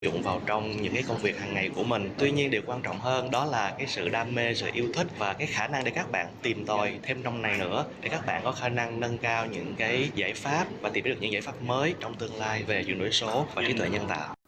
dụng vào trong những cái công việc hàng ngày của mình. Tuy nhiên điều quan trọng hơn đó là cái sự đam mê, sự yêu thích và cái khả năng để các bạn tìm tòi thêm trong này nữa, để các bạn có khả năng nâng cao những cái giải pháp và tìm được những giải pháp mới trong tương lai về chuyển đổi số và trí tuệ nhân tạo.